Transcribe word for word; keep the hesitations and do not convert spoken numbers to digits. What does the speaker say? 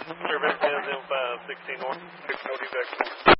Fairbanks has M five, sixteen North, six Cody Vector.